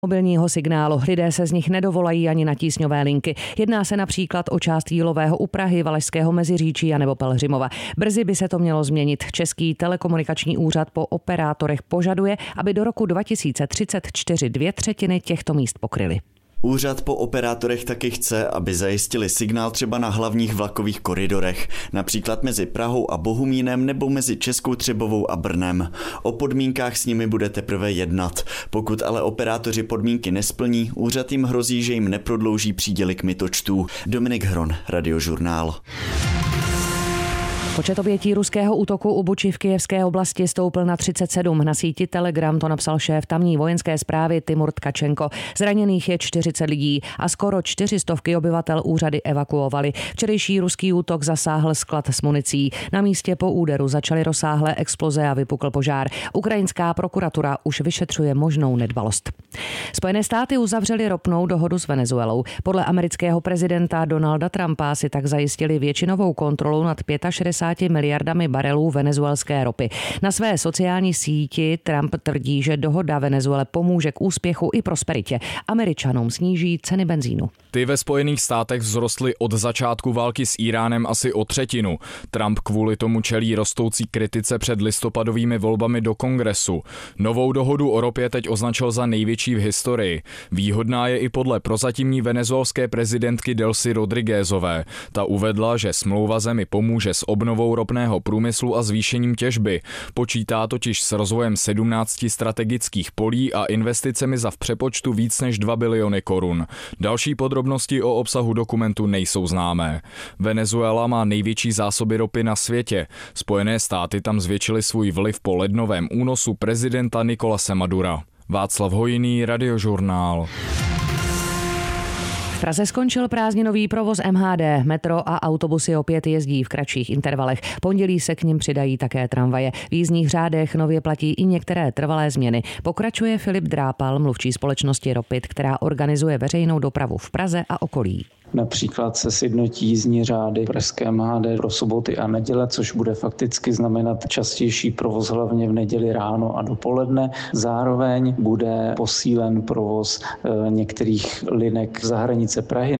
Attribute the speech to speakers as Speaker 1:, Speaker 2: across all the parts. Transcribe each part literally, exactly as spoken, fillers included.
Speaker 1: mobilního signálu. Lidé se z nich nedovolají ani na tísňové linky. Jedná se například o část Jílového u Prahy, Valašského Meziříčí a nebo Pelhřimova. Brzy by se to mělo změnit. Český telekomunikační úřad po operátorech požaduje, aby do roku dva tisíce třicet čtyři dvě třetiny těchto míst pokryly.
Speaker 2: Úřad po operátorech taky chce, aby zajistili signál třeba na hlavních vlakových koridorech, například mezi Prahou a Bohumínem nebo mezi Českou Třebovou a Brnem. O podmínkách s nimi bude teprve jednat. Pokud ale operátoři podmínky nesplní, úřad jim hrozí, že jim neprodlouží příděly kmitočtů. Dominik Hron, Radiožurnál.
Speaker 1: Počet obětí ruského útoku u Buči v kyjevské oblasti stoupl na třicet sedm. Na síti Telegram to napsal šéf tamní vojenské správy Timur Tkačenko. Zraněných je čtyřicet lidí a skoro čtyři stovky obyvatel úřady evakuovali. Včerejší ruský útok zasáhl sklad s municí. Na místě po úderu začaly rozsáhlé exploze a vypukl požár. Ukrajinská prokuratura už vyšetřuje možnou nedbalost. Spojené státy uzavřely ropnou dohodu s Venezuelou. Podle amerického prezidenta Donalda Trumpa si tak zajistili většinovou kontrolu nad šedesát pět miliardami barelů venezuelské ropy. Na své sociální síti Trump tvrdí, že dohoda Venezuele pomůže k úspěchu i prosperitě. Američanům sníží ceny benzínu.
Speaker 3: Ty ve Spojených státech vzrostly od začátku války s Íránem asi o třetinu. Trump kvůli tomu čelí rostoucí kritice před listopadovými volbami do Kongresu. Novou dohodu o ropě teď označil za největší v historii. Výhodná je i podle prozatímní venezuelské prezidentky Delcy Rodriguezové. Ta uvedla, že smlouva zemi pomůže s obnovou ropného průmyslu a zvýšením těžby. Počítá totiž s rozvojem sedmnácti strategických polí a investicemi za v přepočtu víc než dva biliony korun. Další podrobnosti o obsahu dokumentu nejsou známé. Venezuela má největší zásoby ropy na světě. Spojené státy tam zvětšily svůj vliv po lednovém únosu prezidenta Nicolase Madura. Václav Hojný, Radiožurnál.
Speaker 1: V Praze skončil prázdninový provoz M H D. Metro a autobusy opět jezdí v kratších intervalech. Pondělí se k nim přidají také tramvaje. V jízdních řádech nově platí i některé trvalé změny. Pokračuje Filip Drápal, mluvčí společnosti Ropit, která organizuje veřejnou dopravu v Praze a okolí.
Speaker 4: Například se sjednotí jízdní řády pražské M H D pro soboty a neděle, což bude fakticky znamenat častější provoz hlavně v neděli ráno a dopoledne. Zároveň bude posílen provoz některých linek za hranice Prahy.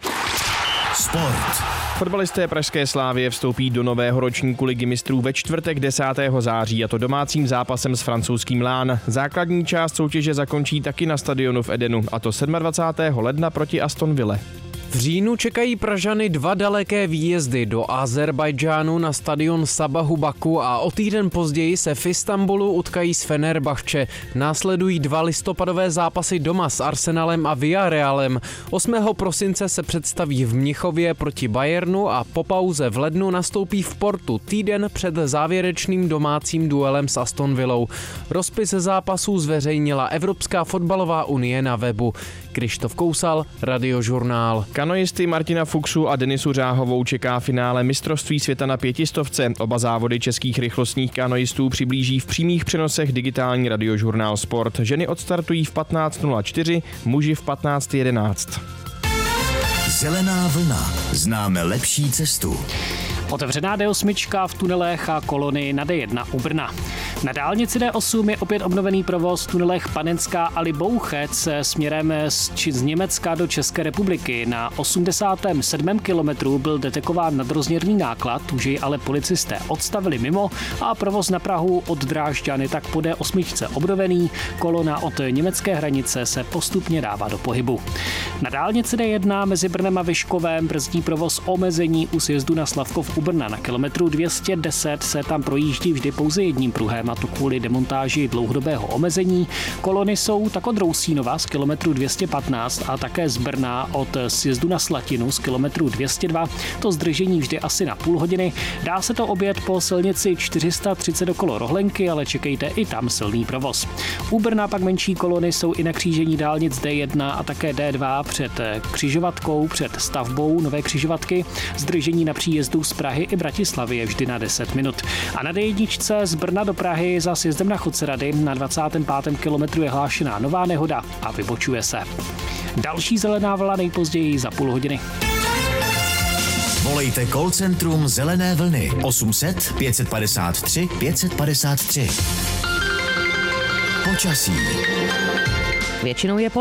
Speaker 5: Sport. Fotbalisté pražské Slavie vstoupí do nového ročníku Ligy mistrů ve čtvrtek desátého září, a to domácím zápasem s francouzským Lán. Základní část soutěže zakončí taky na stadionu v Edenu, a to dvacátého sedmého ledna proti Aston Ville.
Speaker 6: V říjnu čekají Pražany dva daleké výjezdy do Azerbajdžánu na stadion Sabahu Baku a o týden později se v Istanbulu utkají s Fenerbahče. Následují dva listopadové zápasy doma s Arsenalem a Villarrealem. osmého prosince se představí v Mnichově proti Bayernu a po pauze v lednu nastoupí v Portu týden před závěrečným domácím duelem s Aston Villou. Rozpis zápasů zveřejnila Evropská fotbalová unie na webu. Krištof Kousal, Radiožurnál.
Speaker 5: Kanoisty Martina Fuchsu a Denisu Řáhovou čeká finále mistrovství světa na pětistovce. Oba závody českých rychlostních kanoistů přiblíží v přímých přenosech digitální Radiožurnál Sport. Ženy odstartují v patnáct nula čtyři, muži v patnáct jedenáct.
Speaker 7: Zelená vlna. Známe lepší cestu.
Speaker 8: Otevřená D osm v tunelech a kolony na D jedna u Brna. Na dálnici D osm je opět obnovený provoz v tunelech Panenská a Libouchec směrem z, z Německa do České republiky. Na osmdesátém sedmém kilometru byl detekován nadrozměrný náklad, už jej ale policisté odstavili mimo a provoz na Prahu od Drážďany tak po D osm obnovený. Kolona od německé hranice se postupně dává do pohybu. Na dálnici D jedna mezi Brnem a Vyškovem brzdí provoz omezení u sjezdu na Slavkov u Brna. Na kilometru dvě stě deset se tam projíždí vždy pouze jedním pruhem, a to kvůli demontáži dlouhodobého omezení. Kolony jsou tak od Rousínova z kilometru dvě stě patnáct a také z Brna od sjezdu na Slatinu z kilometru dvě stě dva. To zdržení vždy asi na půl hodiny. Dá se to objet po silnici čtyři sta třicet okolo Rohlenky, ale čekejte, i tam silný provoz. U Brna pak menší kolony jsou i na křížení dálnic D jedna a také D dva před křižovatkou, před stavbou nové křižovatky. Zdržení na příjezdu z Prahy i Bratislavy je vždy na deset minut. A na D jedna z Brna do Prahy za sjezdem na Chodcerady na dvacátém pátém kilometru je hlášená nová nehoda a vybočuje se. Další zelená vlna nejpozději za půl hodiny.
Speaker 7: Volejte call centrum Zelené vlny osm set pět padesát tři pět padesát tři. Počasí.
Speaker 1: Většinou je